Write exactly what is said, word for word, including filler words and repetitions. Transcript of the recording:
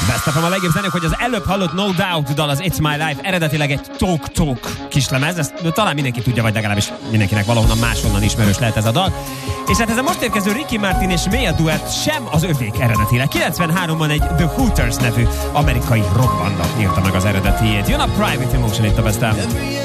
Best of a legjobb zenék, hogy az előbb hallott No Doubt dal, az It's My Life eredetileg egy talk-talk kislemez, ezt talán mindenki tudja, vagy legalábbis mindenkinek valahonnan máshonnan ismerős lehet ez a dal. És hát ez a most érkező Ricky Martin és Mia duett sem az övék eredetileg. kilencvenháromban egy The Hooters nevű amerikai rockbanda írta meg az eredetiét. Jön a Private Emotion itt a Best of.